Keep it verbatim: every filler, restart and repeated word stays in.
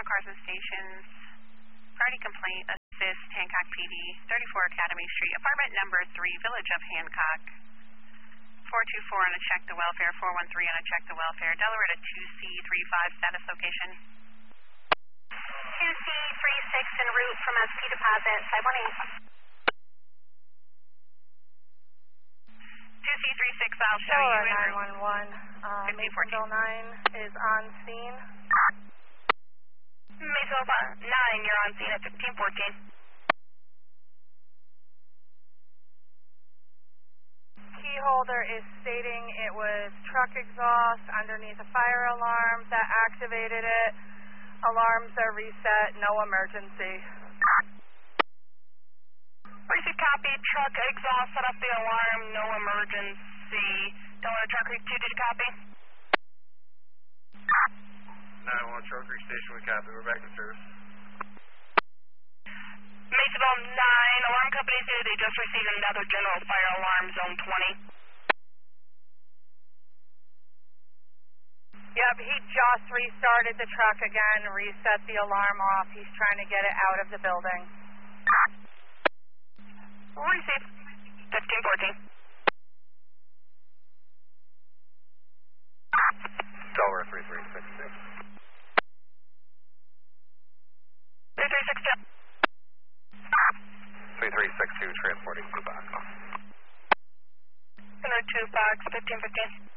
Carson Stations. Party complaint, assist Hancock P D, thirty-four Academy Street, apartment number three, Village of Hancock. four two four on a check to welfare, four one three on a check to welfare. Delaware to two C three five, status location. two C three six en route from S P deposit, five one eight. two C three six, I'll show you en route. nine one one, uh, Masonville nine is on scene. Masonville nine, you're on scene at fifteen fourteen. Key holder is stating it was truck exhaust underneath a fire alarm that activated it. Alarms are reset, no emergency. Receive copy, truck exhaust set off the alarm, no emergency. Delaware Truck Creek two, did you copy? nine one Truck Creek Station, we copy, we're back in service. Masonville nine, alarm company said they just received another general fire alarm, zone twenty. Yep, he just restarted the truck again, reset the alarm off. He's trying to get it out of the building. Receive fifteen fourteen. Delaware three three six two. three three six two. three three six two, transporting two box. Center two box, fifteen fifteen.